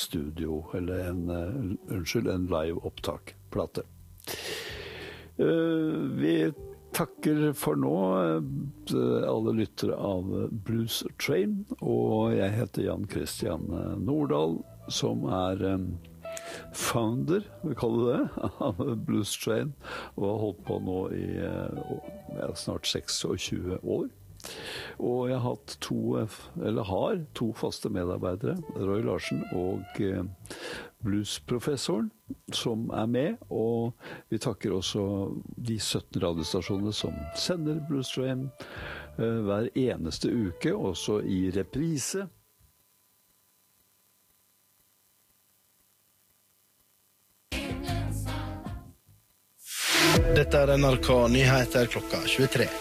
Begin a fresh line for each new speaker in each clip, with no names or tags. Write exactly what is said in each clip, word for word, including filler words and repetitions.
studio, eller en, uh, unnskyld, en live opptak-plate. Uh, vi takker for nå uh, alle lyttere av Blues Train, og jeg heter Jan Christian Nordahl, som er um, founder, vi kaller det, av Blues Train, og har holdt på nå i uh, snart tjueseks år. Og jeg har hatt to, eller har to faste medarbeidere, Roy Larsen og eh, bluesprofessoren, som er med, og vi takker også de sytten radiostasjonene som sender Blues Train eh, hver eneste uke, også i reprise.
Dette er N R K Nyheter klokka tjuetre.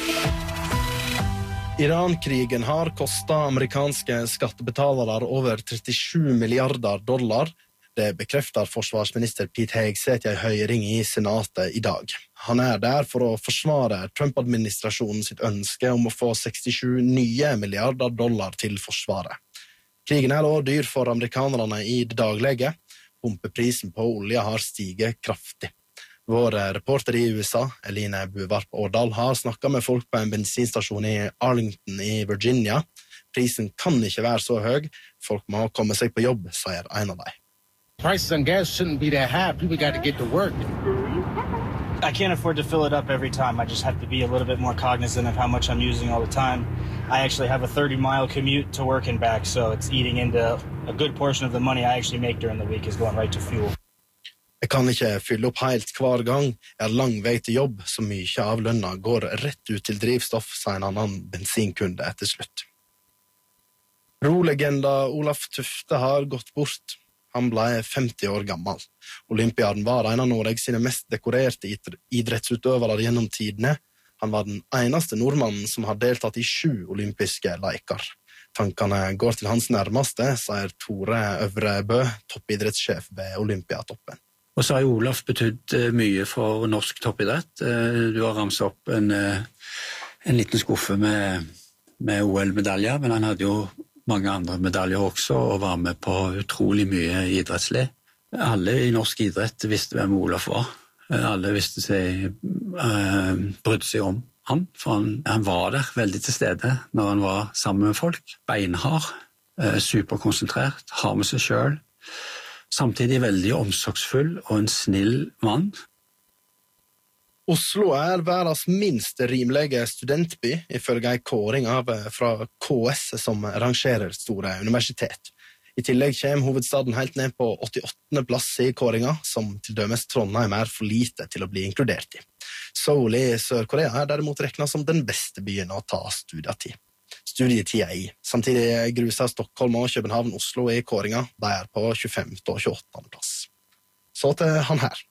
Iran-krigen har kostet amerikanske skattebetalere over trettisju milliarder dollar. Det bekrefter forsvarsminister Pete Hegseth i en høring i senatet i dag. Han er der for å forsvare Trump-administrasjonen sitt ønske om å få sekstisju nye milliarder dollar til forsvaret. Krigen er også dyr for amerikanerne i det daglige. Pumpeprisen på olje har stiget kraftig. Vår reporter i U S A, Eline Buvarp Årdal, har snakket med folk på en bensinstasjon i Arlington i Virginia. Prisen kan ikke være så høy. Folk må komme seg på jobb, sier en av dem.
Prices on gas shouldn't be that high. People got to get to work.
I can't afford to fill it up every time. I just have to be a little bit more cognizant of how much I'm using all the time. I actually have a thirty mile commute to work and back, so it's eating into a good portion of the money I actually make during the week is going right to fuel.
Jeg kan ikke fylle opp helt hver gang. Jeg har lang vei til jobb, så mye av lønna går rett ut til drivstoff, sier en annen bensinkunde etter slutt. Rolegenda Olaf Tufte har gått bort. Han ble femti år gammel. Olympiaden var en av Norge sine mest dekorerte idrettsutøvere gjennom tidene. Han var den eneste nordmannen som har deltatt i sju olympiske leker. Tankene går til hans nærmeste, sier Tore Øvrebø, toppidrettssjef ved Olympiatoppen.
Og så har jo Olaf betydd mye for norsk toppidrett. Du har ramset opp en, en liten skuffe med, med O L-medaljer, men han hadde jo mange andre medaljer også, og var med på utrolig mye idrettslig. Alle i norsk idrett visste hvem Olaf var. Alle visste seg, uh, brydde seg om han, for han, han var der veldig til stede når han var sammen med folk. Beinhard, uh, superkonsentrert, har med seg selv. Samtidig veldig omsorgsfull og en snill mann.
Oslo er verdens minst rimelige studentby, ifølge en kåring av fra K S som rangerer store universitet. I tillegg kommer hovedstaden helt ned på åttiåttende plass i kåringa, som til dømes Trondheim er for lite til å bli inkludert i. Seoul i Sør-Korea er derimot regnet som den beste byen å ta studietid. Studietida i. Samtidig gruser Stockholm og København Oslo i kåringa. De er på tjuefemte og tjueåttende plass. Så til han her.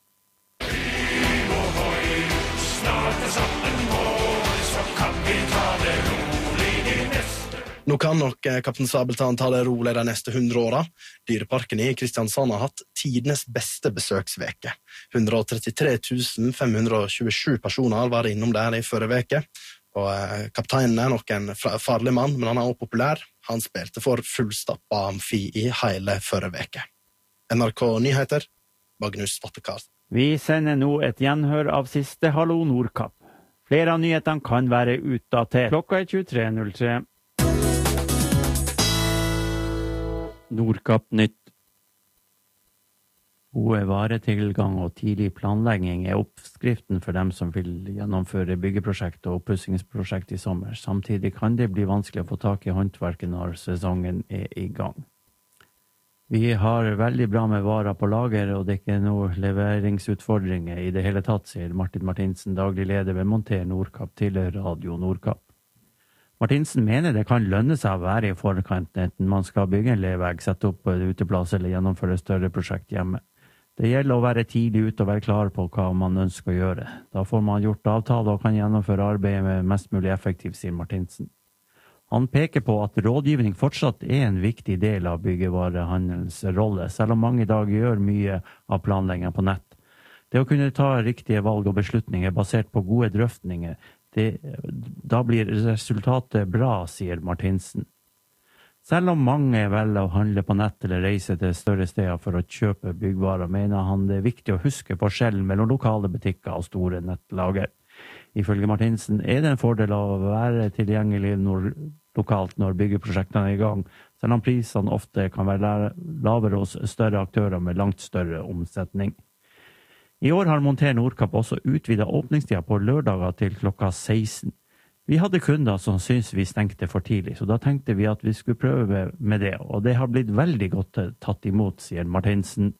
Nå kan nok Kaptein Sabeltann ta det rolig de neste hundre åra. Dyreparken i Kristiansand har hatt tidenes beste besøksveke. hundre og trettitre tusen fem hundre og tjuesju personer var innom der i forrige veke. Og kapteinen er nok en farlig mann, men han er også populær. Han spilte for fullstappa amfi i hele forrige veke. N R K Nyheter, Magnus Vattekar.
Vi sender nå et gjenhør av siste Hallo Nordkapp. Flere av nyhetene kan være utdatert. Klokka er tjuetre null tre. Nordkapp nytt. God varetilgang og tidlig planlegging er oppskriften for dem som vil gjennomføre byggeprosjekt og oppussingsprosjekt i sommer. Samtidig kan det bli vanskelig å få tak i håndverket når sesongen er i gang. Vi har veldig bra med varer på lager, og det er ikke noe leveringsutfordringer i det hele tatt, sier Martin Martinsen, daglig leder ved Monter Nordkapp til Radio Nordkapp. Martinsen mener det kan lønne seg å være i forkant enten man skal bygge en levegg, sette opp en uteplass eller gjennomføre større prosjekt hjemme. Det gjelder å være tidlig ute og være klar på hva man ønsker å gjøre. Da får man gjort avtale og kan gjennomføre arbeidet med mest mulig effektivt, sier Martinsen. Han peker på at rådgivning fortsatt er en viktig del av byggevarehandelens rolle, selv om mange i dag gjør mye av planleggingen på nett. Det å kunne ta riktige valg og beslutninger basert på gode drøftninger, det, da blir resultatet bra, sier Martinsen. Selv om mange velger å handle på nett eller reise til større steder for å kjøpe byggvarer, mener han det er viktig å huske forskjellen mellom lokale butikker og store nettlager. Ifølge Martinsen er det en fordel å være tilgjengelig når, lokalt når byggeprosjektene er i gang, selv om prisene ofte kan være lavere hos større aktører med langt større omsetning. I år har Monter Nordkapp også utvidet åpningstida på lørdager til klokka seksten. Vi hadde kunder som syntes vi stengte for tidlig, så da tenkte vi at vi skulle prøve med det, og det har blitt veldig godt tatt imot, sier Martinsen.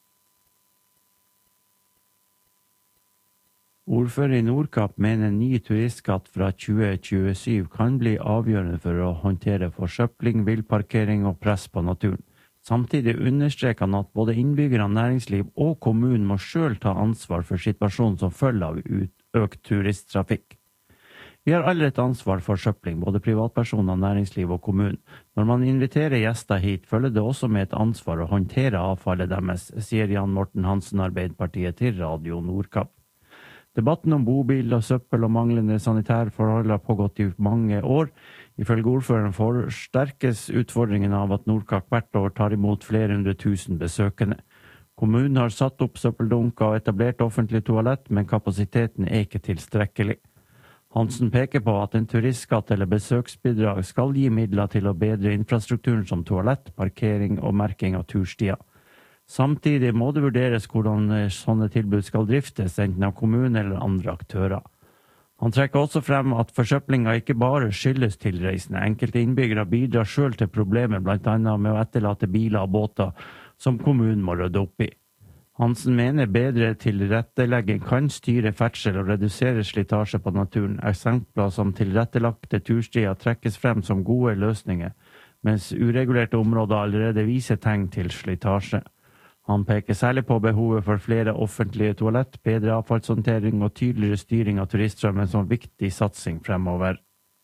Ordfører i Nordkapp mener en ny turistskatt fra tjue tjuesju kan bli avgjørende for å håndtere forsøpling, villparkering og press på naturen. Samtidig understreker han at både innbyggere, næringsliv og kommunen må selv ta ansvar for situasjonen som følger av økt turisttrafikk. Vi har alle et ansvar for søpling, både privatpersoner, næringsliv og kommunen. Når man inviterer gjester hit, følger det også med et ansvar å håndtere avfallet deres, sier Jan Morten Hansen, Arbeiderpartiet, til Radio Nordkapp. Debatten om bobil og søppel og manglende sanitærforhold har pågått i mange år. Ifølge ordføreren forsterkes utfordringen av at Nordkapp hvert år tar imot flere hundre tusen besøkende. Kommunen har satt opp søppeldunker og etablert offentlig toalett, men kapasiteten er ikke tilstrekkelig. Hansen peker på at en turistskatt eller besøksbidrag skal gi midler til å bedre infrastrukturen som toalett, parkering og merking av turstier. Samtidig må det vurderes hvordan sånne tilbud skal driftes, enten av kommunen eller andre aktører. Han trekker også frem at forsøplinga ikke bare skyldes tilreisende. Enkelte innbyggere bidrar selv til problemer, blant annet med å etterlate biler og båter som kommunen må rydde opp i. Hansen mener bedre tilrettelegging kan styre ferdsel og redusere slitasje på naturen. Eksempler som tilrettelagte turstier trekkes frem som gode løsninger, mens uregulerte områder allerede viser tegn til slitasje. Han peker særlig på behovet for flere offentlige toalett, bedre avfallshåndtering og tydeligere styring av turiststrømmen som viktig satsing fremover.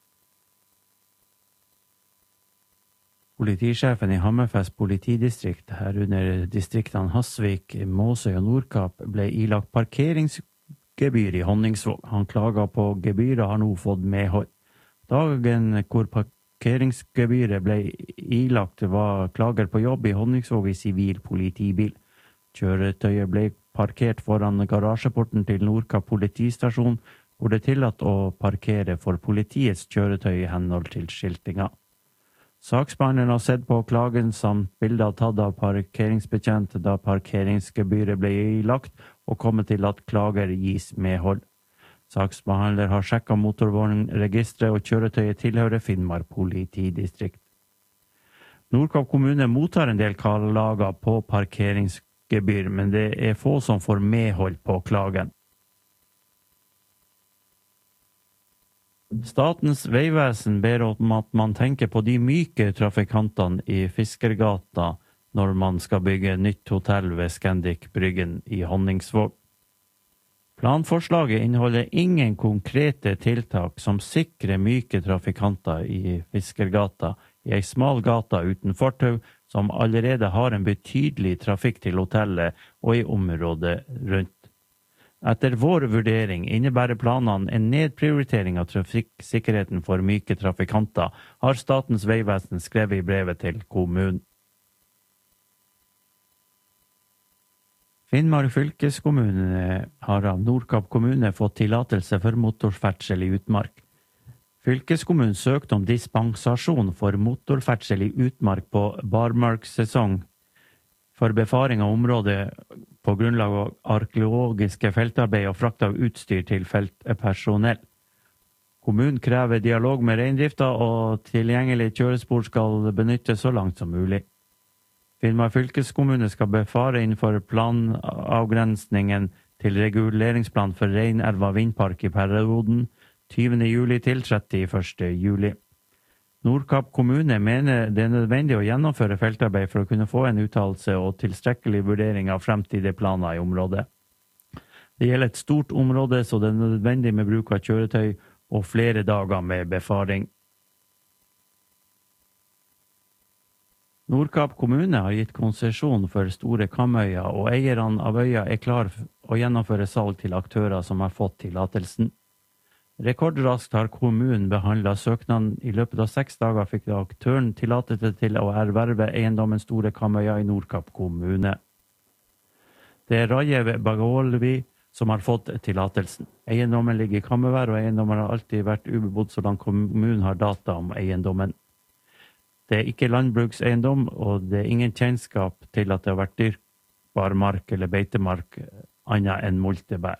Politisjefen i Hammerfest politidistrikt, herunder distriktene Hasvik, Måsøy og Nordkapp, ble ilagt parkeringsgebyr i Honningsvåg. Han klaget på gebyret og har nå fått medhold. Dagen hvor parkeringsgebyret ble ilagt var klager på jobb i Honningsvåg i sivil politibil. Kjøretøyet ble parkert foran garasjeporten til Nordkapp politistasjon, hvor det er tillatt å parkere for politiets kjøretøy i henhold til skiltinga. Saksbehandleren har sett på klagen samt bilder tatt av parkeringsbetjent da parkeringsgebyret ble ilagt, og kommet til at klager gis medhold. Saksbehandler har sjekket motorvognregisteret, og kjøretøyet tilhører Finnmark politidistrikt. Nordkapp kommune mottar en del klager på parkeringsgebyr, men det er få som får medhold på klagen. Statens vegvesen ber om at man tenker på de myke trafikantene i Fiskergata når man skal bygge nytt hotell ved Scandic Bryggen i Honningsvåg. Planforslaget inneholder ingen konkrete tiltak som sikrer myke trafikanter i Fiskergata, i ei smal gata uten fortau, som allerede har en betydelig trafikk til hotellet og i området rundt. Etter vår vurdering innebærer planene en nedprioritering av trafikksikkerheten for myke trafikanter, har Statens vegvesen skrevet i brevet til kommunen. Finnmark fylkeskommune har av Nordkapp kommune fått tillatelse for motorferdsel i utmark. Fylkeskommunen søkte om dispensasjon for motorferdsel i utmark på barmarkssesong for befaring av området på grunnlag av arkeologiske feltarbeid og frakt av utstyr til feltpersonell. Kommunen krever dialog med reindrifta, og tilgjengelig kjørespor skal benyttes så langt som mulig. Finnmark fylkeskommune skal befare innenfor planavgrensningen til reguleringsplan for Reinelva vindpark i perioden tyvende juli til trettiførste juli. Nordkapp kommune mener det er nødvendig å gjennomføre feltarbeid for å kunne få en uttalelse og tilstrekkelig vurdering av fremtidige planer i området. Det gjelder et stort område, så det er nødvendig med bruk av kjøretøy og flere dager med befaring. Nordkapp kommune har gitt konsesjon for Store Kamøya, og eierne av øya er klar å gjennomføre salg til aktører som har fått tillatelsen. Rekordraskt har kommunen behandlet søknaden. I løpet av seks dager fikk aktøren tillatelse til å erverve eiendommen Store Kamøya i Nordkapp kommune. Det er Rajev Bagolvi som har fått tillatelsen. Eiendommen ligger i Kamøvær, og eiendommen har alltid vært ubebodd så langt kommunen har data om eiendommen. Det er ikke landbrukseiendom, og det er ingen kjennskap til at det har vært dyrkbar mark eller beitemark annet enn multebær.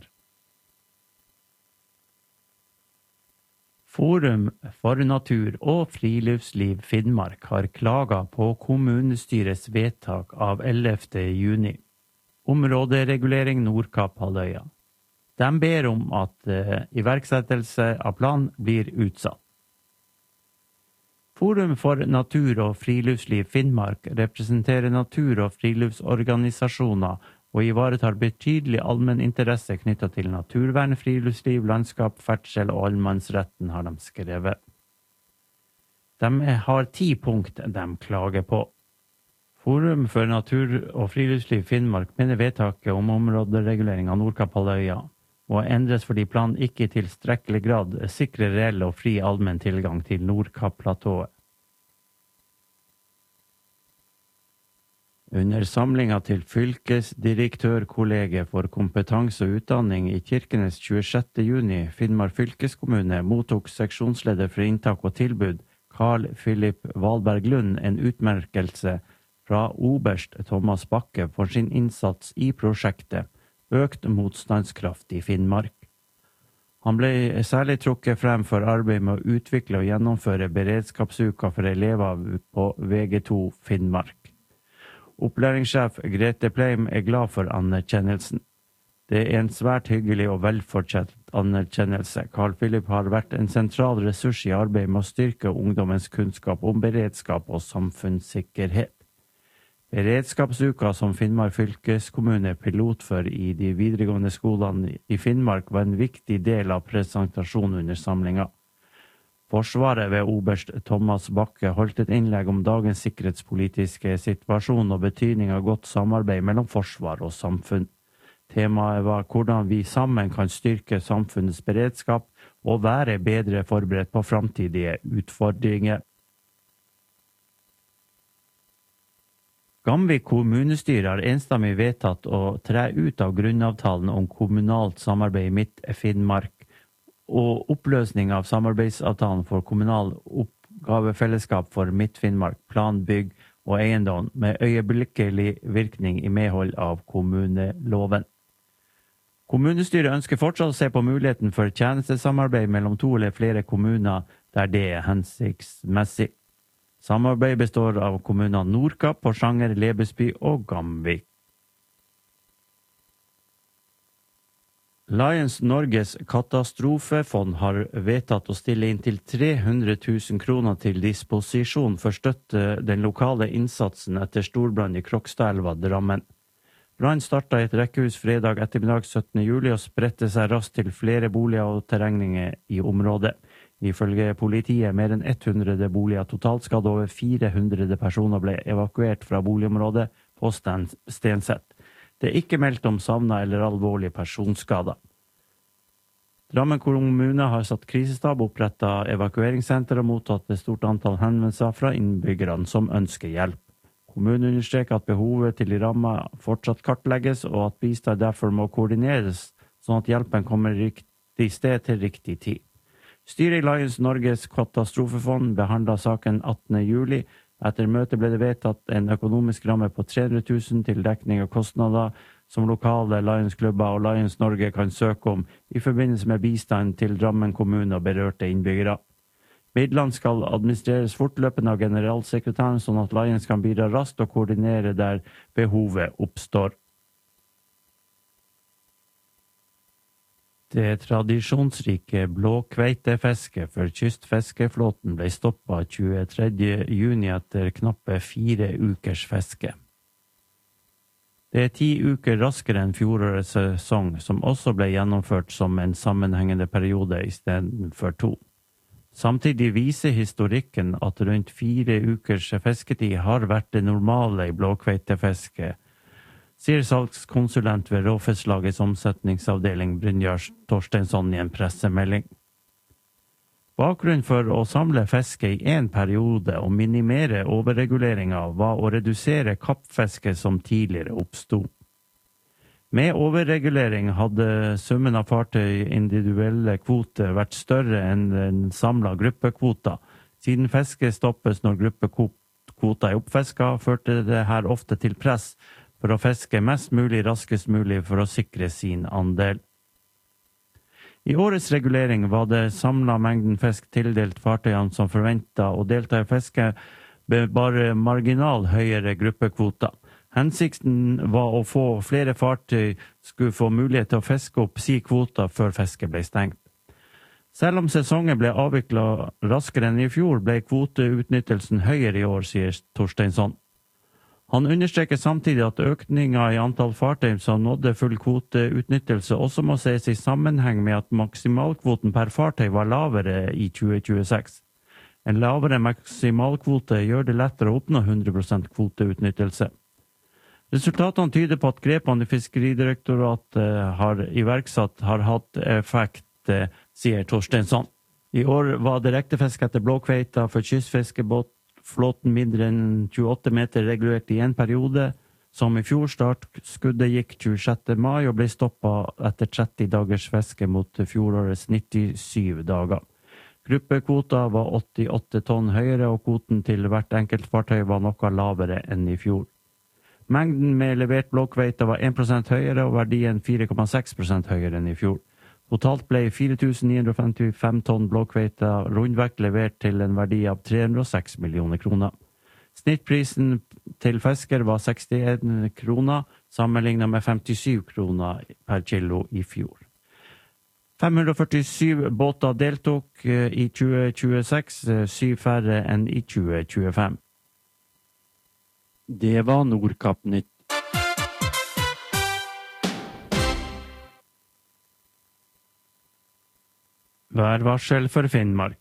Forum for natur og friluftsliv Finnmark har klaget på kommunestyrets vedtak av ellevte juni. Områderegulering Nordkapp-halvøya. De ber om at uh, iverksettelse av plan blir utsatt. Forum for natur og friluftsliv Finnmark representerer natur- og friluftsorganisasjoner og ivaretar betydelig allmenninteresse knyttet til naturvern, friluftsliv, landskap, ferdsel og allemannsretten, har de skrevet. De har ti punkt de klager på. Forum for natur og friluftsliv Finnmark mener vedtaket om områderegulering av Nordkapp-halvøya må endres fordi planen ikke i tilstrekkelig grad sikrer reell og fri allmenn tilgang til Nordkapp-platået. Under samlinga til fylkesdirektørkollegiet for kompetanse og utdanning i Kirkenes tjuesjette juni, Finnmark fylkeskommune, mottok seksjonsleder for inntak og tilbud, Carl Philip Valberg Lund, en utmerkelse fra oberst Thomas Bakke for sin innsats i prosjektet Økt motstandskraft i Finnmark. Han ble særlig trukket frem for arbeid med å utvikle og gjennomføre beredskapsuka for elever på V G to Finnmark. Opplæringssjef Grete Pleim er glad for anerkjennelsen. Det er en svært hyggelig og velfortjent anerkjennelse. Carl Philip har vært en sentral ressurs i arbeidet med å styrke ungdommens kunnskap om beredskap og samfunnssikkerhet. Beredskapsuka som Finnmark fylkeskommune pilot for i de videregående skolene i Finnmark var en viktig del av presentasjonen under samlinga. Forsvaret ved oberst Thomas Bakke holdt et innlegg om dagens sikkerhetspolitiske situasjon og betydning av godt samarbeid mellom forsvar og samfunn. Temaet var hvordan vi sammen kan styrke samfunnets beredskap og være bedre forberedt på framtidige utfordringer. Gamvik kommunestyre har enstemmig vedtatt å tre ut av grunnavtalen om kommunalt samarbeid i Midt-Finnmark og oppløsning av samarbeidsavtalen for kommunal oppgavefellesskap for Midt-Finnmark, plan, bygg og eiendom med øyeblikkelig virkning i medhold av kommuneloven. Kommunestyret ønsker fortsatt å se på muligheten for tjenestesamarbeid mellom to eller flere kommuner der det er hensiktsmessig. Samarbeid består av kommunene Nordkapp, Porsanger, Lebesby og Gamvik. Lions Norges katastrofefond har vedtatt å stille inn til tre hundre tusen kroner til disposisjon for å støtte den lokale innsatsen etter storbrann i Krokstadelva, Drammen. Brann startet i et rekkehus fredag ettermiddag syttende juli og spredte seg raskt til flere boliger og terrengninger i området. Ifølge politiet mer enn hundre boliger totalt skadet, over fire hundre personer ble evakuert fra boligområdet på Stenseth. Det er ikke meldt om savnet eller alvorlige personskader. Drammen kommune har satt krisestab, opprettet evakueringssenter og mottatt et stort antall henvendelser fra innbyggerne som ønsker hjelp. Kommunen understreker at behovet til de rammer fortsatt kartlegges, og at bistand derfor må koordineres, sånn at hjelpen kommer riktig sted til riktig tid. Styret i Lions Norges katastrofefond behandlet saken attende juli. Etter møtet ble det vedtatt en økonomisk ramme på tre hundre tusen til dekning av kostnader som lokale Lions-klubber og Lions Norge kan søke om i forbindelse med bistand til Drammen kommune og berørte innbyggere. Midlene skal administreres fortløpende av generalsekretæren, sånn at Lions kan bidra raskt og koordinere der behovet oppstår. Det tradisjonsrike blåkveitefisket for kystfiskeflåten ble stoppet tjuetredje juni etter knappe fire ukers fiske. Det er ti uker raskere enn fjorårets sesong, som også ble gjennomført som en sammenhengende periode i stedet for to. Samtidig viser historikken at rundt fire ukers fisketid har vært det normale i blåkveitefisket, sier salgskonsulent ved Råfisklagets omsetningsavdeling Brynjar Torstensson i en pressemelding. Bakgrunnen for å samle fiske i en periode og minimere overreguleringer var å redusere kappfiske som tidligere oppstod. Med overregulering hadde summen av fartøy individuelle kvoter vært større enn den samlede gruppekvota. Siden fiske stoppes når gruppekvota er oppfisket, førte det her ofte til press for å fiske mest mulig raskest mulig for å sikre sin andel. I årets regulering var det samlet mengden fisk tildelt fartøyene som forventet å delta i fiske med bare marginal høyere gruppekvoter. Hensikten var å få flere fartøy skulle få mulighet til å fiske opp si kvota før fiske ble stengt. Selv om sesongen ble avviklet raskere enn i fjor, ble kvoteutnyttelsen høyere i år, sier Torsteinsson. Han understreker samtidig at økningen i antall fartøy som nådde full kvoteutnyttelse også må ses i sammenheng med at maksimalkvoten per fartøy var lavere i tjue tjueseks. En lavere maksimalkvote gjør det lettere å oppnå hundre prosent kvoteutnyttelse. Resultatene tyder på at grepene Fiskeridirektoratet har iverksatt har hatt effekt, sier Torsteinsson. I år var direktefiske etter blåkveita for kystfiskebåt flåten mindre enn tjueåtte meter regulert i en periode, som i fjor start. Skuddet gikk tjuesjette mai og ble stoppet etter tretti dagers fiske mot fjorårets nittisyv dager. Gruppekvota var åttiåtte tonn høyere, og kvoten til hvert enkelt fartøy var noe lavere enn i fjor. Mengden med levert blåkveita var en prosent høyere, og verdien fire komma seks prosent høyere enn i fjor. Totalt ble fire tusen ni hundre femtifem tonn blåkveita rundvekt levert til en verdi av tre hundre og seks millioner kroner. Snittprisen til fisker var sekstien kroner, sammenlignet med femtisyv kroner per kilo i fjor. fem hundre førtisju båter deltok i tjue tjueseks, syv færre enn i tjue tjuefem. Det var Nordkapp Nytt. Værvarsel for Finnmark.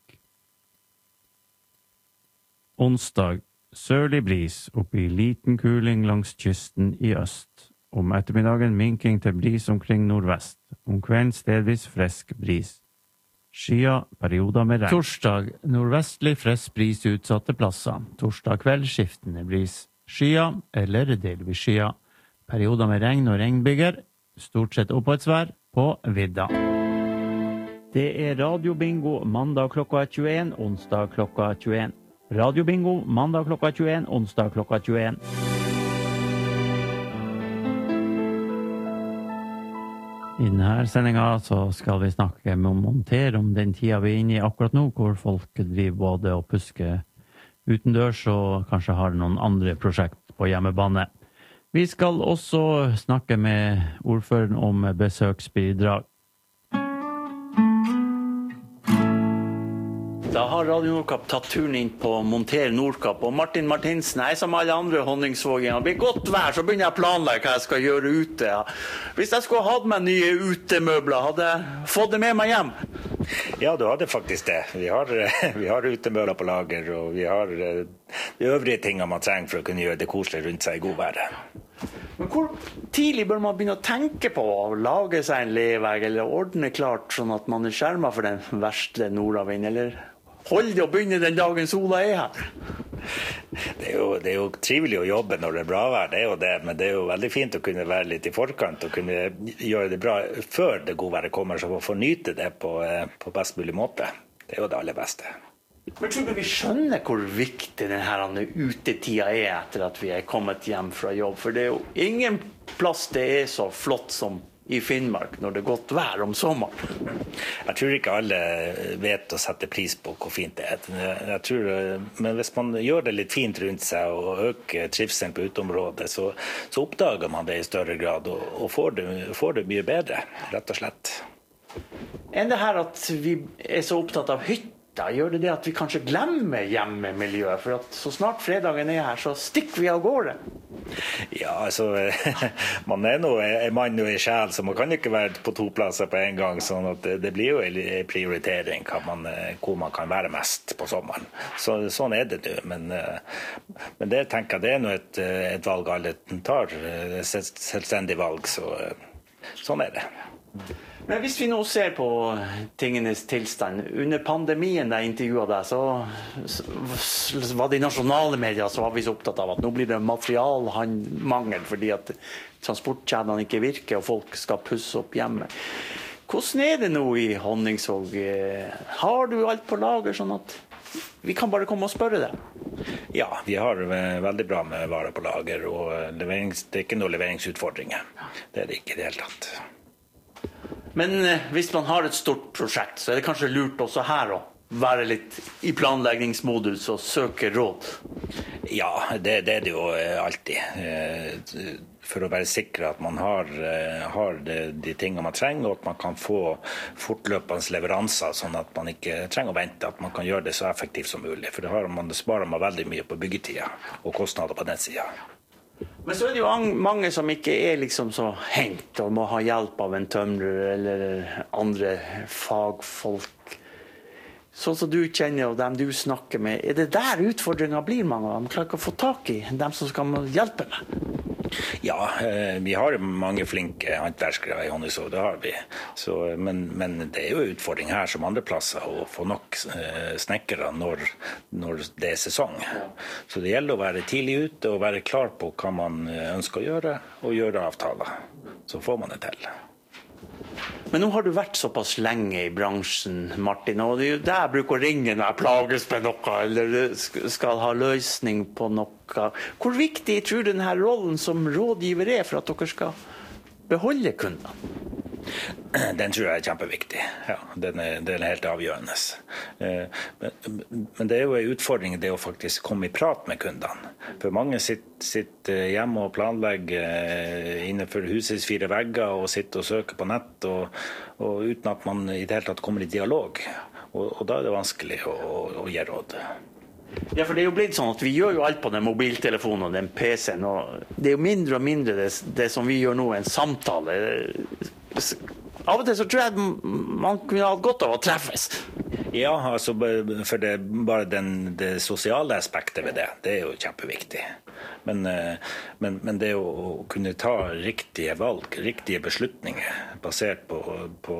Onsdag, sørlig bris opp i liten kuling langs kysten i øst. Om ettermiddagen minking til bris omkring nordvest. Om kvelden stedvis frisk bris. Skya, perioder med regn. Torsdag, nordvestlig frisk bris utsatte plasser. Torsdag kveld skiftende bris. Skya eller delvis skya. Perioder med regn og regnbyger. Stort sett oppholdsvær på vidda. Det er radiobingo mandag klokka tjueen, onsdag klokka tjueen. Radiobingo mandag klokka tjueen, onsdag klokka tjueen. I denne sendingen så skal vi snakke med å montere om den tida vi er inne i akkurat nå, hvor folk driver både og pusker utendørs og kanskje har noen andre prosjekt på hjemmebane. Vi skal også snakke med ordføreren om besøksbidrag. Da har Radio Nordkapp tatt turen inn på Monter Nordkapp, og Martin Martinsen, jeg som alle andre honningsvåginger, det blir godt vær, så begynner jeg å planlegge hva jeg skal gjøre ute. Ja. Hvis jeg skulle hatt meg nye utemøbler, hadde jeg fått det med meg hjem?
Ja, du hadde faktisk det. Vi har, vi har utemøbler på lager, og vi har de øvrige tingene man trenger for å kunne gjøre det koselig rundt seg i god vær.
Men hvor tidlig bør man begynne å tenke på å lage seg en levegg, eller ordne klart sånn at man er skjermet for den verste nordavind, eller hold det å begynne den dagen sola er her?
Det er, jo, det er jo trivelig å jobbe når det er bra vær, det er jo det, men det er jo veldig fint å kunne være litt i forkant og kunne gjøre det bra før det gode været kommer, så å få nyte det på, på best mulig måte. Det er jo det aller beste.
Men tror du vi skjønner hvor viktig denne utetida er etter at vi er kommet hjem fra jobb? For det er jo ingen plass det er så flott som i Finnmark når det er godt vær om sommeren.
Jeg tror ikke alle vet å sette pris på hvor fint det er. Jeg tror, men hvis man gjør det litt fint rundt seg og øker trivselen på uteområdet, så, så oppdager man det i større grad og, og får, det, får det mye bedre, rett og slett.
Enn det her at vi er så opptatt av hytta, gjør det det at vi kanskje glemmer hjemmemiljøet, for at så snart fredagen er her, så stikker vi av gårde?
Ja, altså, man er nå en mann og en sjel, så man kan ikke være på to plasser på en gang, sånn at det, det blir jo en prioritering man, hvor man kan være mest på sommeren. Så, sånn er det nå, men, men det tenker jeg, det er nå et, et valg alle tar, et selvstendig valg, så sånn er det.
Men hvis vi nå ser på tingenes tilstand, under pandemien da jeg intervjuet deg, så, så var det i nasjonale medier så var vi så opptatt av at nå blir det materialmangel fordi at transportkjedene ikke virker og folk skal pusse opp hjemme. Hvordan er det nå i Honningsvåg? Har du alt på lager sånn at vi kan bare komme og spørre deg?
Ja, vi har veldig bra med varer på lager, og leverings, det er ikke noen leveringsutfordringer. Det er det ikke i det hele tatt.
Men eh, hvis man har et stort prosjekt, så er det kanskje lurt også her å være litt i planleggingsmodus og søke råd?
Ja, det, det er det jo alltid. For å være sikker at man har, har de, de tingene man trenger, og at man kan få fortløpende leveranser, sånn at man ikke trenger å vente, at man kan gjøre det så effektivt som mulig. For det, har man, det sparer man veldig mye på byggetida og kostnader på den siden.
Men så er det jo mange som ikke er liksom så hengt og må ha hjelp av en tømrer eller andre fagfolk. Sånn som du kjenner og dem du snakker med, er det der utfordringen blir mange av dem? Klarer ikke å få tak i dem som skal hjelpe med?
Ja, vi har mange flinke håndverkere i Honningsvåg, det har vi. Så, men, men det er jo utfordring her som andre plasser å få nok snekkere når, når det er sesong. Så det gjelder å være tidlig ute og være klar på hva man ønsker å gjøre, og gjøre avtaler. Så får man det til.
Men nå har du vært såpass lenge i bransjen, Martin, og det er jo der jeg bruker å ringe når jeg plages med noe, eller skal ha løsning på noe. Hvor viktig tror du denne rollen som rådgiver er for at dere skal beholde kundene?
Den tror jeg er kjempeviktig. Ja, den er, den er helt avgjørende. Men, men det er jo en utfordring det å faktisk komme i prat med kundene. For mange sitter, sitter hjemme og planlegger innenfor husets fire vegger og sitter og søker på nett, og, og uten at man i det hele tatt kommer i dialog. Og, og da er det vanskelig å, å, å gi råd.
Ja, for det er jo blitt sånn at vi gjør jo alt på den mobiltelefonen og den P C-en, og det er jo mindre og mindre det, det som vi gjør nå, en samtale. Av og til så tror jeg at man kunne ha godt av å treffes.
Ja, altså, for det, bare den, det sosiale aspektet ved det, det er jo kjempeviktig. Men, men, men det å kunne ta riktige valg, riktige beslutninger, basert på, på,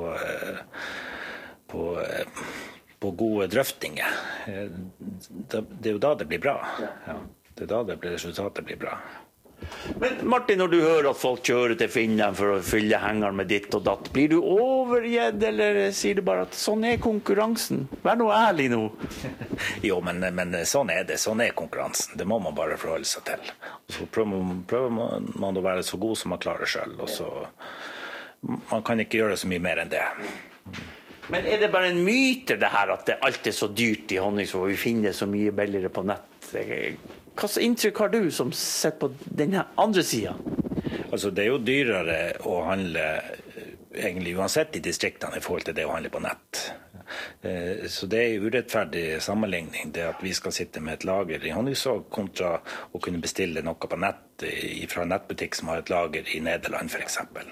på, på gode drøftinger, det er jo da det blir bra. Ja, det er da det blir, resultatet blir bra.
Men Martin, når du hører at folk kjører til Finland for å fylle hengeren med ditt og datt, blir du overgjedd, eller sier du bare at sånn er konkurransen? Vær nå ærlig nå.
Jo, men, men sånn er det. Sånn er konkurransen. Det må man bare forholde seg til. Så prøver, prøver man å være så god som man klarer selv, og så man kan ikke gjøre så mye mer enn det.
Men er det bare en myte det her at det alt er så dyrt i Honningsvåg, og vi finner så mye billigere på nett? Hva slags inntrykk har du som ser på den andre siden?
Altså, det er jo dyrere å handle egentlig uansett i distriktene i forhold til det å handle på nett. Så det er urettferdig sammenligning, det at vi skal sitte med et lager i Honningsvåg kontra å kunne bestille noe på nett fra en nettbutikk som har et lager i Nederland for eksempel.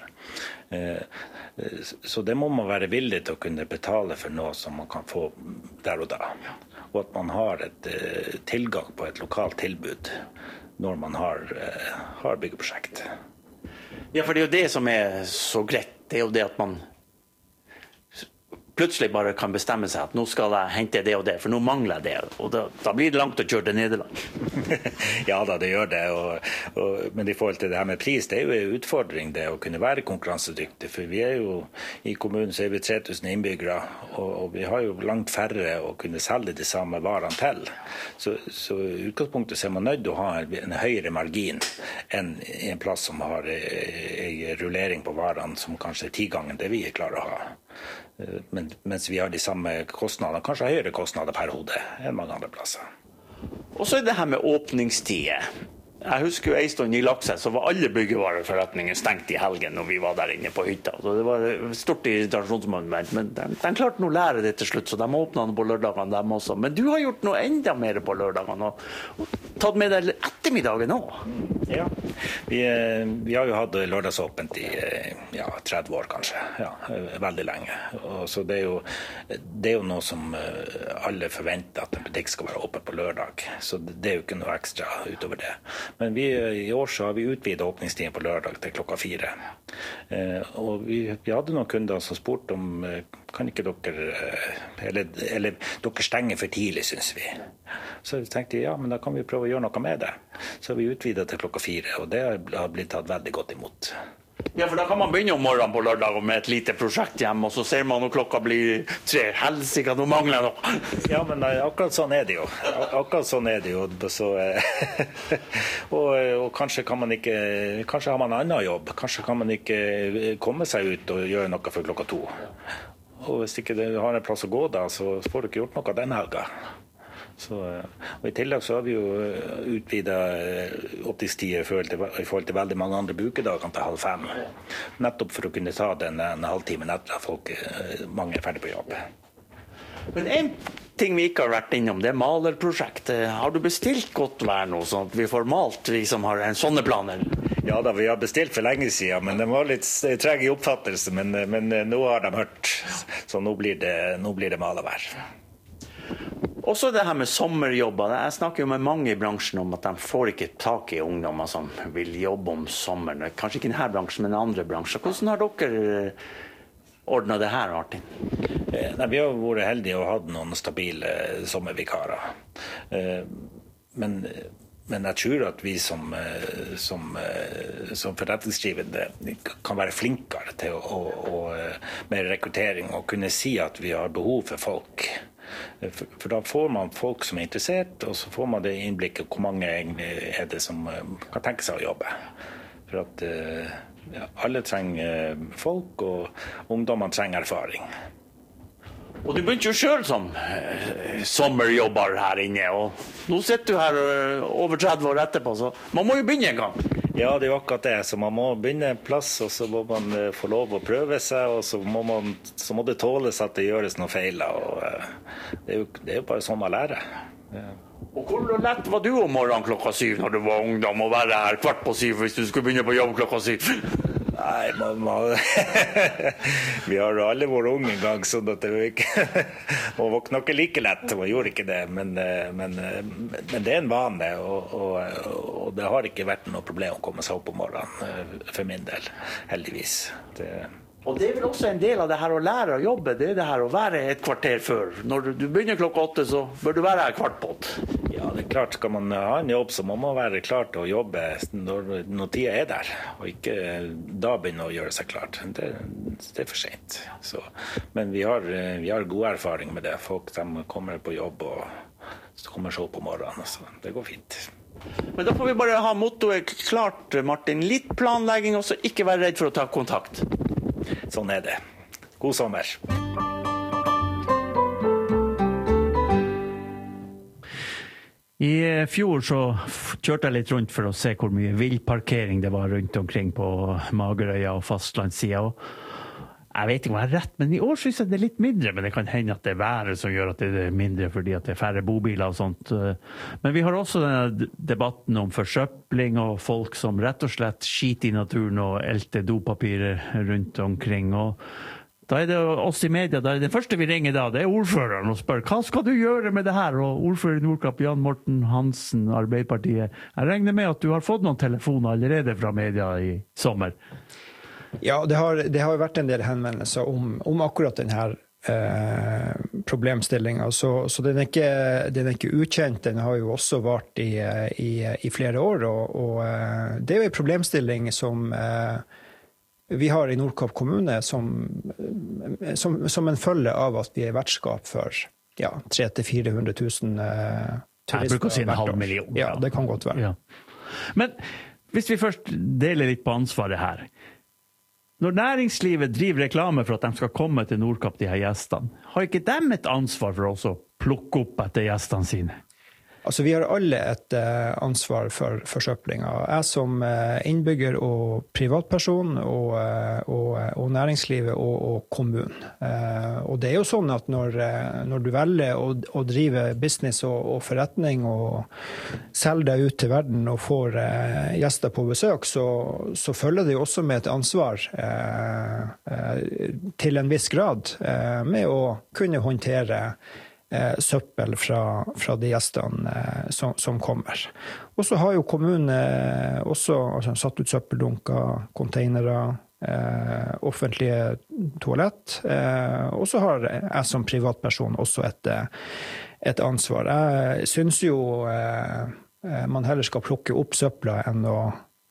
Så det må man være villig til å kunne betale for noe som man kan få der og da. Og at man har et tilgang på et lokalt tilbud når man har, har byggeprosjekt.
Ja, for det er jo det som er så greit. Det er jo det at man plutselig bare kan bestemme seg at nå skal jeg hente det og det, for nå mangler jeg det, og da, da blir det langt å kjøre til Nederland.
Ja da, det gjør det, og, og, men i forhold til det her med pris, det er jo en utfordring det å kunne være konkurransedyktig, for vi er jo, i kommunen så er vi tre tusen innbyggere, og, og vi har jo langt færre å kunne selge de samme varene til. Så, så i utgangspunktet så er man nødt til å ha en, en høyere margin enn en plass som har en rullering på varene som kanskje er ti ganger det vi klarer å ha. Men, mens vi har de samme kostnadene, kanskje høyere kostnader per hode enn mange andre plasser.
Og så er det her med åpningstider. Jeg husker jo en stund i Lakselv, så var alle byggevareforretninger stengt i helgen når vi var der inne på hytta. Så det var et stort irritasjonsmoment, men de, de klarte nå å lære det til slutt, så de åpnet på lørdagene dem også. Men du har gjort noe enda mer på lørdagene, og tatt med deg ettermiddagen også.
Ja, vi, vi har jo hatt lørdagsåpent i ja, tretti år kanskje, ja, veldig lenge. Og så det er, jo, det er jo noe som alle forventer, at en butikk skal være åpen på lørdag, så det er jo ikke noe ekstra utover det. Men vi, i år så har vi utvidet åpningstiden på lørdag til klokka fire. Og vi, vi hadde noen kunder som spurte om kan ikke dere, eller, eller dere stenger for tidlig, synes vi. Så vi tenkte ja, men da kan vi prøve å gjøre noe med det. Så har vi utvidet til klokka fire, og det har blitt tatt veldig godt imot.
Ja, for da kan man begynne om morgenen på lørdag med et lite prosjekt hjemme, og så ser man når klokka blir tre. Helsike, nå mangler noe.
Ja, men akkurat sånn er det jo. Akkurat sånn er det jo. Så, og, og kanskje kan man ikke, kanskje har man en annen jobb. Kanskje kan man ikke komme seg ut og gjøre noe før klokka to. Og hvis ikke du har en plass å gå da, så får du ikke gjort noe den helga. Så, og I tillegg så har vi jo utvidet åpningstider i forhold til, i forhold til veldig mange andre bukedagene til halv fem. Nettopp for å kunne ta den en halvtime etter at folk, mange er ferdig på jobb.
Men en ting vi ikke har vært innom, det er malerprosjektet. Har du bestilt godt vær nå, sånn at vi får malt, vi som har en sånne planer?
Ja da, vi har bestilt for lenge siden, men det var litt treg i oppfattelse, men, men nå har de hørt. Så nå blir det, nå blir det malervær.
Også det her med sommerjobber. Jeg snakker jo med mange i bransjen om at de får ikke tak i ungdommer som vil jobbe om sommeren. Kanskje ikke i denne bransjen, men i andre bransjer. Hvordan har dere ordnet det her, Martin?
Nei, vi har vært heldige og hatt noen stabile sommervikarer. Men, men jeg tror at vi som, som, som forretningsdrivende kan være flinkere til å, å, å, med rekruttering og kunne si at vi har behov for folk. For, for da får man folk som er interessert, og så får man det innblikket hvor mange er det som kan tenke seg å jobbe. For at ja, alle trenger folk, og ungdommene trenger erfaring.
Og du begynte jo selv som eh, sommerjobber her inne, og nå sitter du her uh, over tretti år etterpå, så man må jo begynne en gang.
Ja, det er jo akkurat det, så man må begynne en plass, og så må man uh, få lov å prøve seg, og så må, man, så må det tåles at det gjøres noen feiler, og uh, det, er jo, det er jo bare sånn man lærer. Ja.
Og hvor lett var du om morgenen klokka syv når du var ungdom, å være her kvart på syv hvis du skulle begynne på jobb klokka syv?
Nei, man, man vi har jo alle vært unge en gang, så det er jo ikke man våkner ikke like lett, man gjorde ikke det, men, men, men det er en vane, og, og, og det har ikke vært noe problem å komme seg opp om morgenen, for min del, heldigvis. Det...
Og det er vel også en del av det her å lære å jobbe, det er det her å være et kvarter før. Når du begynner klokka åtte, så bør du være her kvart på åtte.
Ja, det er klart, skal man ha en jobb, så må man være klar til å jobbe når, når tida er der, og ikke da begynne å gjøre seg klart. Det, det er for sent. Så, men vi har, vi har god erfaring med det. Folk de kommer på jobb og så kommer seg opp om morgenen, så det går fint.
Men da får vi bare ha mottoet klart, Martin. Litt planlegging, og så ikke være redd for å ta kontakt.
Sånn er det. God sommer.
I fjor så kjørte jeg litt rundt for å se hvor mye villparkering det var rundt omkring på Magerøya og fastlandssiden. Jeg vet ikke om jeg har rett, men i år synes jeg det er litt mindre, men det kan hende at det er været som gjør at det er mindre fordi at det er færre bobiler og sånt. Men vi har også denne debatten om forsøpling og folk som rett og slett skiter i naturen og elter dopapirer rundt omkring. Og da er det oss i media, da er det første vi ringer da, det er ordføreren og spør, hva skal du gjøre med det her? Og ordfører i Nordkapp, Jan Morten Hansen, Arbeiderpartiet, jeg regner med at du har fått noen telefoner allerede fra media i sommer.
Ja, det har, det har vært en del henvendelser om, om akkurat denne eh, problemstillingen. Så, så den, er ikke, den er ikke ukjent, den har jo også vært i, i, i flere år. Og, og det er jo en problemstilling som eh, vi har i Nordkapp kommune som, som, som en følge av at vi er vertskap for ja, tre til fire hundre tusen eh, turister.
Jeg bruker å si en halv million.
Ja, det kan godt være.
Ja. Men hvis vi først deler litt på ansvaret her, når næringslivet driver reklame for at de skal komme til Nordkapp, de her gjestene, har ikke de et ansvar for også å plukke opp etter gjestene sine?
Altså, vi har alle et uh, ansvar for forsøplinga. Jeg som uh, innbygger og privatperson, og, uh, og, og næringslivet og, og kommunen. Uh, og det er jo sånn at når, uh, når du velger å, å drive business og, og forretning og selge deg ut til verden og får uh, gjester på besøk, så, så følger det jo også med et ansvar uh, uh, til en viss grad uh, med å kunne håndtere eh, søppel fra, fra de gjestene eh, som, som kommer. Og så har jo kommunen eh, også altså, satt ut søppeldunker, containere, eh, offentlige toalett, eh, og så har jeg som privatperson også et, et ansvar. Jeg synes jo eh, man heller skal plukke opp søpla enn å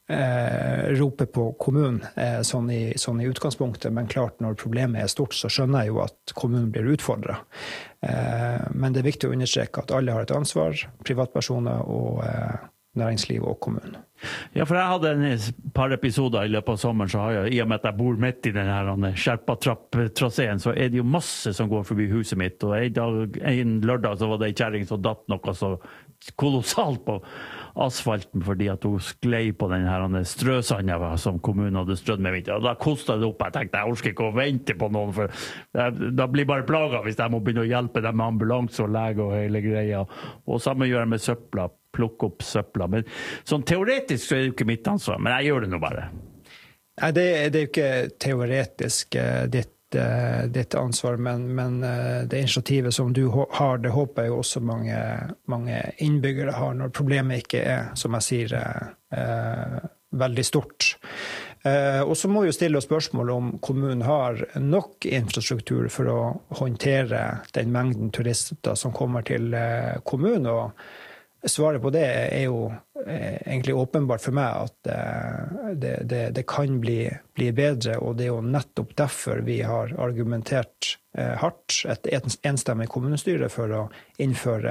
Eh, rope på kommunen eh, sånn, i, sånn i utgangspunktet, men klart når problemet er stort så skjønner jeg jo at kommunen blir utfordret. Eh, men det er viktig å understreke at alle har et ansvar, privatpersoner og eh, næringsliv og kommunen.
Ja, for jeg hadde en par episoder i løpet av sommeren, så har jeg, i og med at jeg bor midt i denne skjerpa trapp-traseen, så er det jo masse som går forbi huset mitt, og en, dag, en lørdag så var det en kjæring som datt noe så kolossalt på asfalten fordi at hun sklei på den her strøsanda som kommunen hadde strødd med vinter. Og da kostet det opp. Jeg tenkte, jeg orsker ikke å vente på noen, for da blir bare plaget hvis jeg må begynne å hjelpe dem med ambulanse og lege og hele greia. Og samme gjør jeg med søpla, plukke opp søpla. Men sånn teoretisk så er det jo ikke mitt ansvar, men jeg gjør det nå bare.
Nei, det, det er jo ikke teoretisk ditt ditt ansvar, men, men det initiativet som du har, det håper jeg jo også mange, mange innbyggere har når problemet ikke er, som jeg sier, eh, veldig stort. Eh, og så må vi jo stille oss spørsmål om kommunen har nok infrastruktur for å håndtere den mengden turister som kommer til eh, kommunen, og svaret på det er jo eh, egentlig åpenbart for meg at eh, det, det, det kan bli, bli bedre, og det er jo nettopp derfor vi har argumentert eh, hardt et enstemmig kommunestyre for å innføre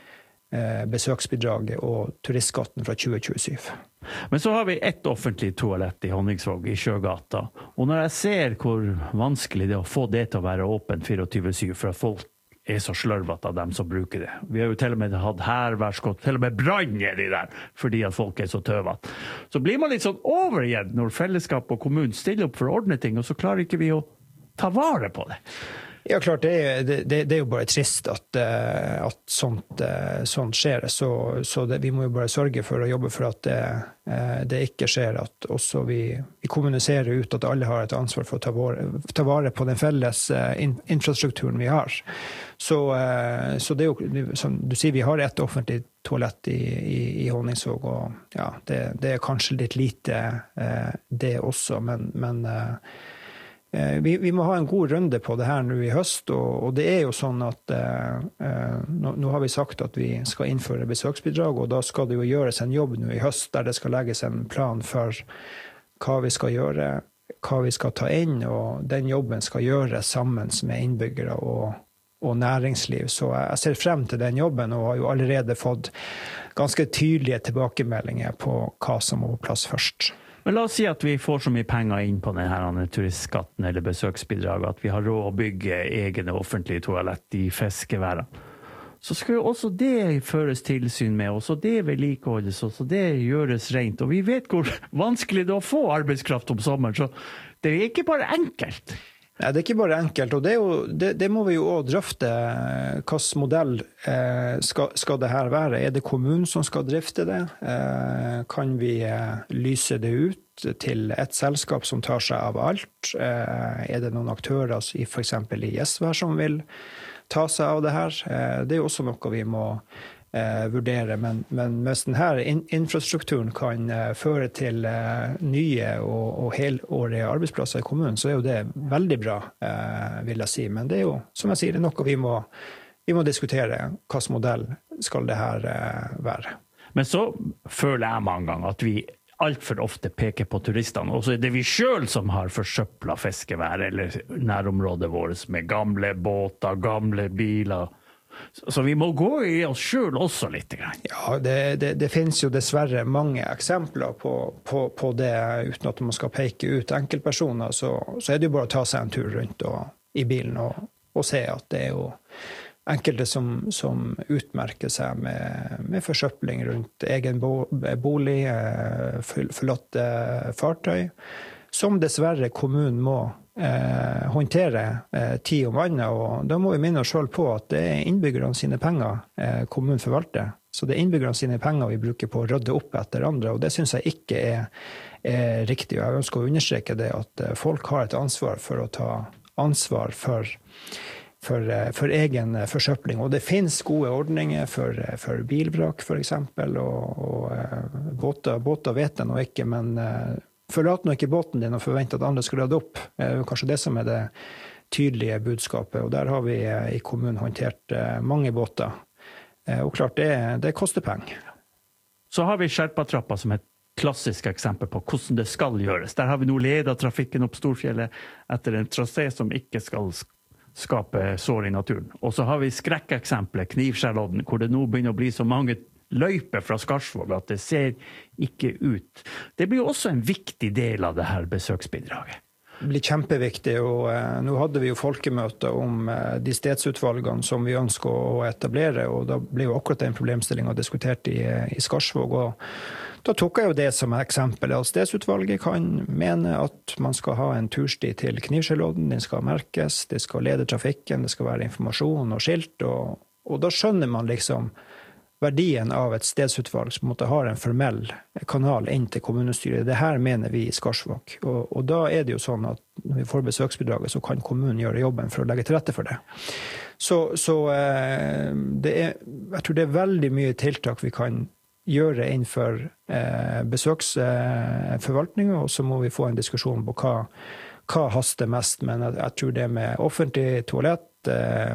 eh, besøksbidraget og turistskatten fra tjue tjuesyv.
Men så har vi ett offentlig toalett i Honningsvåg i Sjøgata, og når jeg ser hvor vanskelig det er å få det til å være åpent tjuefire syv for at folk er så slørvet av dem som bruker det. Vi har jo til og med hatt herværskott, til og med brann er de der, fordi at folk er så tøvet. Så blir man litt sånn over igjen når fellesskap og kommunen stiller opp for å ordne ting, og så klarer ikke vi å ta vare på det.
Ja, klart, det er, det, det er jo bare trist at, at sånt, sånt skjer, så, så det, vi må jo bare sørge for å jobbe for at det, det ikke skjer, at også vi, vi kommuniserer ut at alle har et ansvar for å ta vare, ta vare på den felles infrastrukturen vi har. Så, så det er jo, som du sier, vi har et offentlig toalett i, i, i Honningsvåg, og ja, det, det er kanskje litt lite det også, men, men Vi, vi må ha en god runde på det her nå i høst, og, og det er jo sånn at eh, nå, nå har vi sagt at vi skal innføre besøksbidrag, og da skal det jo gjøres en jobb nå i høst der det skal legges en plan for hva vi skal gjøre, hva vi skal ta inn, og den jobben skal gjøres sammen med innbyggere og, og næringsliv. Så jeg ser frem til den jobben, og har jo allerede fått ganske tydelige tilbakemeldinger på hva som må på plass først.
Men la oss si at vi får så mye penger inn på denne turistskatten eller besøksbidraget, at vi har råd å bygge egne offentlige toalett i fiskeværene. Så skal jo også det føres tilsyn med, og så det vedlikeholdes, og så det gjøres rent. Og vi vet hvor vanskelig det er å få arbeidskraft om sommeren, så det er ikke bare enkelt.
Nei, det er ikke bare enkelt, og det, er jo, det, det må vi jo også drøfte. Hvilken modell eh, skal, skal det her være? Er det kommunen som skal drifte det? Eh, kan vi eh, lyse det ut til et selskap som tar seg av alt? Eh, er det noen aktører i for eksempel i Gjesvær som vil ta seg av det her? Eh, det er jo også noe vi må eh, vurdere, men, men hvis denne in- infrastrukturen kan eh, føre til eh, nye og, og helårige arbeidsplasser i kommunen, så er jo det veldig bra, eh, vil jeg si. Men det er jo, som jeg sier, det er noe vi må, vi må diskutere. Hvilken modell skal det her eh, være?
Men så føler jeg mange ganger at vi alt for ofte peker på turistene, og så er det vi selv som har forsøplet fiskevær eller nærområdet vårt med gamle båter, gamle biler. Så vi må gå i oss selv også litt.
Ja, det, det, det finnes jo dessverre mange eksempler på, på, på det, uten at man skal peke ut enkeltpersoner, så, så er det jo bare å ta seg en tur rundt og, i bilen og, og se at det er jo enkelte som, som utmerker seg med, med forsøpling rundt egen bolig, forlatte fartøy, som dessverre kommunen må eh, håndtere eh, tid om annet, og da må vi minne oss selv på at det er innbyggerne sine penger eh, kommunen forvalter. Så det er innbyggerne sine penger vi bruker på å rydde opp etter andre, og det synes jeg ikke er, er riktig. Jeg ønsker å understreke det at folk har et ansvar for å ta ansvar for for, for egen forsøpling. Og det finnes gode ordninger for, for bilvrak, for eksempel, og, og båter, båter vet det nå ikke, men forlat nå ikke båten din og forvent at andre skal rydde opp. Det er kanskje det som er det tydelige budskapet, og der har vi i kommunen håndtert mange båter. Og klart, det, det koster penger.
Så har vi skjerpa-trappa som et klassisk eksempel på hvordan det skal gjøres. Der har vi nå ledet trafikken opp Storfjellet etter en trasé som ikke skal skape sår i naturen. Og så har vi skrekkeksemplet, Knivskjærlodden, hvor det nå begynner å bli så mange løyper fra Skarsvåg at det ser ikke ut. Det blir også en viktig del av det her besøksbidraget.
Det blir kjempeviktig, og eh, nå hadde vi jo folkemøter om eh, de stedsutvalgene som vi ønsker å etablere, og da ble jo akkurat den problemstillingen diskutert i, i Skarsvåg, og da tok jeg jo det som eksempel, at stedsutvalget kan mene at man skal ha en tursti til Knivskjærlodden, den skal merkes, det skal lede trafikken, det skal være informasjon og skilt, og, og da skjønner man liksom verdien av et stedsutvalg som måtte ha en formell kanal inn til kommunestyret. Det her mener vi i Skarsvåg. Og, og da er det jo sånn at når vi får besøksbidraget, så kan kommunen gjøre jobben for å legge til rette for det. Så, så eh, det er, jeg tror det er veldig mye tiltak vi kan gjøre innenfor eh, besøksforvaltningen, eh, og så må vi få en diskusjon på hva, hva haster mest. Men jeg, jeg tror det med offentlig toalett, Eh,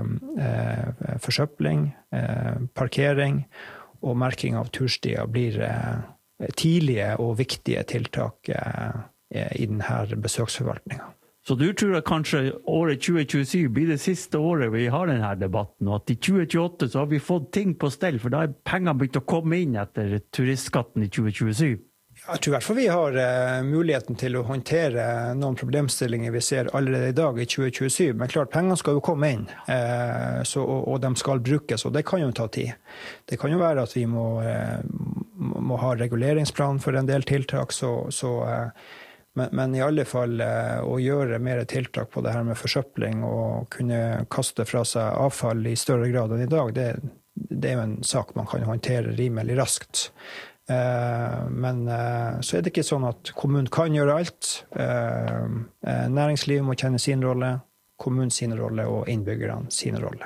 eh, forsøpling, eh, parkering og merking av turstier blir eh, tidlige og viktige tiltak eh, i denne besøksforvaltningen.
Så du tror at kanskje året tjue tjuesyv blir det siste året vi har denne debatten, og at i tjue tjueåtte så har vi fått ting på stell, for da er pengene begynt å komme inn etter turistskatten i tjue tjuesyv?
Jeg tror i hvert fall vi har uh, muligheten til å håndtere noen problemstillinger vi ser allerede i dag i tjue tjuesyv, men klart, pengene skal jo komme inn, uh, så, og, og de skal brukes, og det kan jo ta tid. Det kan jo være at vi må, uh, må ha reguleringsplan for en del tiltak, så, så, uh, men, men i alle fall uh, å gjøre mer tiltak på det her med forsøpling og kunne kaste fra seg avfall i større grad enn i dag, det, det er jo en sak man kan håndtere rimelig raskt. Men så er det ikke sånn at kommunen kan gjøre alt. Næringslivet må kjenne sin rolle, kommunen sin rolle og innbyggerne sin rolle.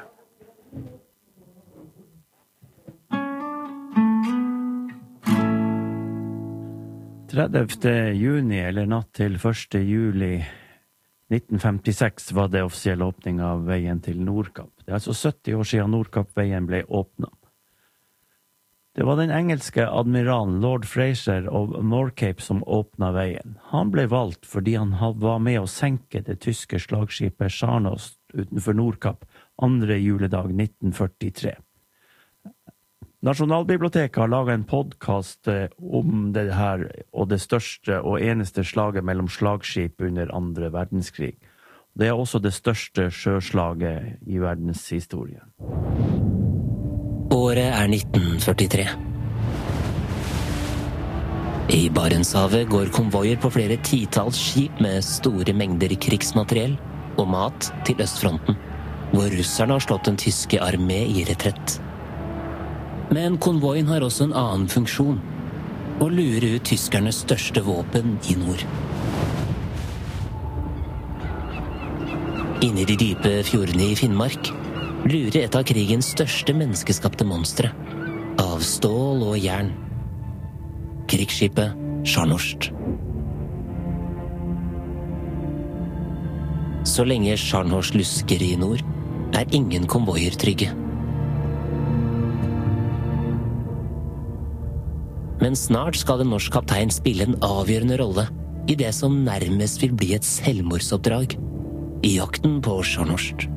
tredivte juni eller natt til første juli nitten femtiseks var det offisiell åpning av veien til Nordkapp. Det er altså sytti år siden Nordkapp-veien ble åpnet. Det var den engelske admiralen Lord Fraser of Moorcape som åpnet veien. Han ble valgt fordi han var med å senke det tyske slagskipet Scharnhorst utenfor Nordkapp andre juledag nitten førtitre. Nasjonalbiblioteket har laget en podcast om det her og det største og eneste slaget mellom slagskip under andre verdenskrig. Det er også det største sjøslaget i verdenshistorien.
Året er nitten førtitre. I Barentshavet går konvoier på flere titalls skip med store mengder krigsmateriell og mat til østfronten, hvor russerne har slått den tyske armé i retrett. Men konvoien har også en annen funksjon, å lure ut tyskernes største våpen i nord. Inne i de dype fjordene i Finnmark lurer et av krigens største menneskeskapte monstre, av stål og jern. Krigsskipet Scharnhorst. Så lenge Scharnhorst lusker i nord, er ingen konvoier trygge. Men snart skal en norsk kaptein spille en avgjørende rolle i det som nærmest vil bli et selvmordsoppdrag i jakten på Scharnhorst.